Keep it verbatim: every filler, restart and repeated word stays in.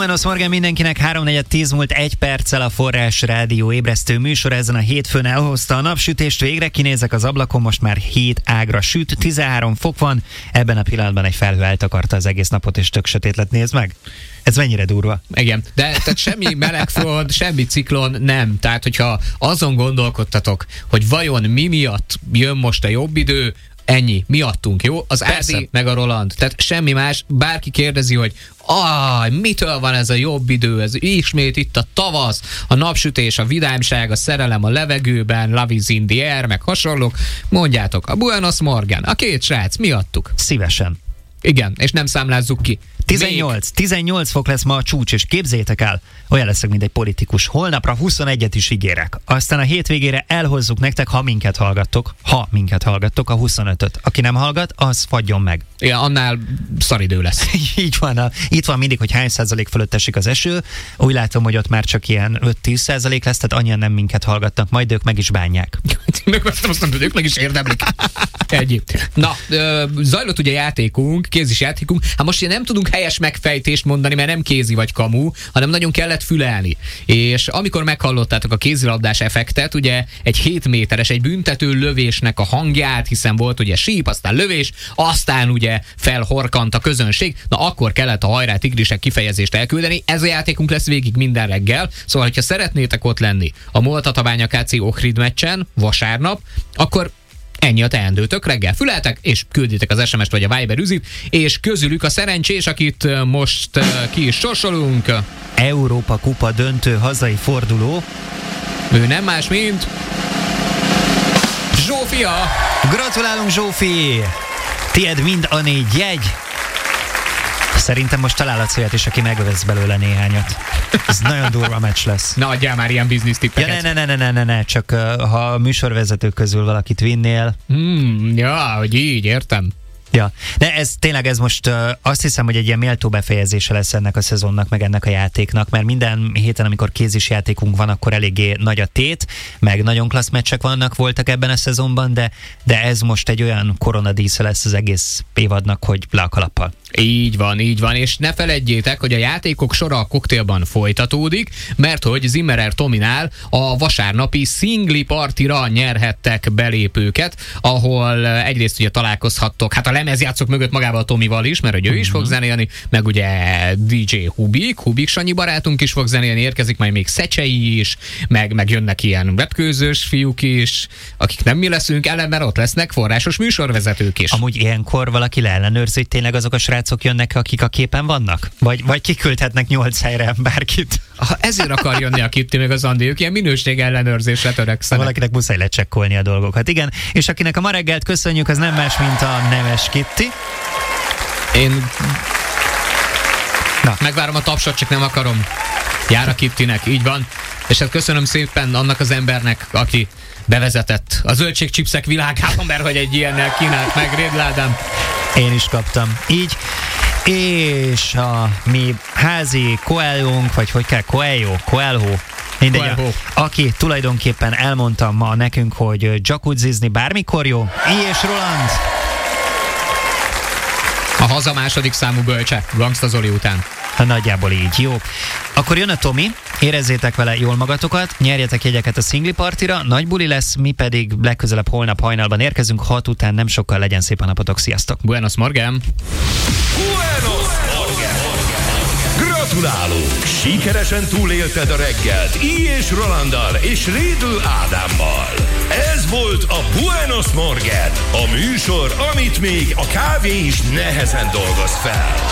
Buenos Morgen mindenkinek, háromnegyed tíz múlt egy perccel a Forrás Rádió ébresztő műsor ezen a hétfőn elhozta a napsütést végre, kinézek az ablakon, most már hét ágra süt, tizenhárom fok van, ebben a pillanatban egy felhő eltakarta az egész napot, és tök sötét lett, nézd meg. Ez mennyire durva. Igen, de tehát semmi melegfront, semmi ciklon nem. Tehát, hogyha azon gondolkodtatok, hogy vajon mi miatt jön most a jobb idő, ennyi, miattunk, jó? Az Ádi meg a Roland. Tehát semmi más, bárki kérdezi, hogy aj, mitől van ez a jobb idő, ez ismét itt a tavasz, a napsütés, a vidámság, a szerelem a levegőben, Love is in the air, meg hasonlók. Mondjátok, a Buenos Morgen, a két srác, miattuk. Szívesen. Igen, és nem számlázzuk ki. tizennyolc, tizennyolc fok lesz ma a csúcs, és képzétek el, olyan leszek, mint egy politikus. Holnapra huszonegyet is ígérek. Aztán a hétvégére elhozzuk nektek, ha minket hallgattok, ha minket hallgattok, a huszonötöt. Aki nem hallgat, az fagyjon meg. Igen, annál szaridő lesz. Így van, a, itt van mindig, hogy hány százalék fölött esik az eső. Úgy látom, hogy ott már csak ilyen öt-tíz százalék lesz, tehát annyian nem minket hallgatnak, majd ők meg is bánják. Ők meg is érdemlik. Ennyi. Na, zajlott ugye játékunk, kézis játékunk. Hát most nem tudunk helyes megfejtést mondani, mert nem kézi vagy kamu, hanem nagyon kellett fülelni. És amikor meghallottátok a kézilabdás effektet, ugye egy hét méteres, egy büntető lövésnek a hangját, hiszen volt ugye síp, aztán lövés, aztán ugye felhorkant a közönség, na akkor kellett a hajrá tigrisek kifejezést elküldeni. Ez a játékunk lesz végig minden reggel, szóval hogyha szeretnétek ott lenni a MOL Tatabánya ká cé Ohrid meccsen vasárnap, akkor ennyi a teendőtök, reggel füleltek, és külditek az es em es-t vagy a Viber üzit, és közülük a szerencsés, akit most ki is sorsolunk. Európa Kupa döntő hazai forduló. Ő nem más, mint Zsófia. Gratulálunk, Zsófi! Tied mind a négy jegy. Szerintem most találhatsz olyat is, aki megvesz belőle néhányat. Ez nagyon durva meccs lesz. Na, adjál már ilyen biznisz tippeket. Ja, ne, ne, ne, ne, ne, ne, csak uh, ha a műsorvezetők közül valakit vinnél. Hmm, ja, hogy így, értem. Ja, de ez tényleg ez most uh, azt hiszem, hogy egy ilyen méltó befejezése lesz ennek a szezonnak, meg ennek a játéknak, mert minden héten, amikor kézis játékunk van, akkor eléggé nagy a tét, meg nagyon klassz meccsek vannak, voltak ebben a szezonban, de, de ez most egy olyan koronadísze lesz az egész évadnak, hogy le a kalappal. Így van, így van, és ne feledjétek, hogy a játékok sora a koktélban folytatódik, mert hogy Zimmerer Tominál a vasárnapi szingli partira nyerhettek belépőket, ahol egyrészt ugye találkozhattok, hát a lemezjátszók mögött magával a Tomival is, mert hogy ő is fog zenélni, meg ugye dé dzsé Hubik, Hubik Sanyi barátunk is fog zenélni, érkezik majd még Szecsei is, meg, meg jönnek ilyen vetkőzős fiúk is, akik nem mi leszünk, ellenben ott lesznek forrásos műsorvezetők is. Amúgy ilyenkor valaki leellenőrzi, hogy tényleg azok a srácok jönnek, akik a képen vannak? Vagy, vagy kiküldhetnek nyolc helyre bárkit? Ha ezért akar jönni a Kitty meg az Andi, ők ilyen minőség ellenőrzésre törekszenek. Valakinek muszáj lecsekkolni a dolgokat. Igen, és akinek a ma reggelt köszönjük, az nem más, mint a Nemes Kitty. Én Na. megvárom a tapsot, csak nem akarom. Jár a Kittynek, így van. És hát köszönöm szépen annak az embernek, aki bevezetett a zöldségcsipszek világában, mert hogy egy ilyennel kínált meg Rédládám. Én is kaptam. Így. És a mi házi Coelho-nk, vagy hogy kell, Coelho, Coelho, mindegy, aki tulajdonképpen elmondta ma nekünk, hogy jacuzzizni bármikor jó. I és Roland. A haza második számú bölcse, Gangsta Zoli után. Ha nagyjából így, jó. Akkor jön a Tomi, érezzétek vele jól magatokat, nyerjetek jegyeket a szingli partira, nagy buli lesz, mi pedig legközelebb holnap hajnalban érkezünk, hat után nem sokkal, legyen szép a napotok, sziasztok! Buenos Morgen! Buenos Morgen! Gratulálunk! Sikeresen túlélted a reggelt I és Rolanddal és Rédl Ádámmal. Ez volt a Buenos Morgen, a műsor, amit még a kávé is nehezen dolgoz fel.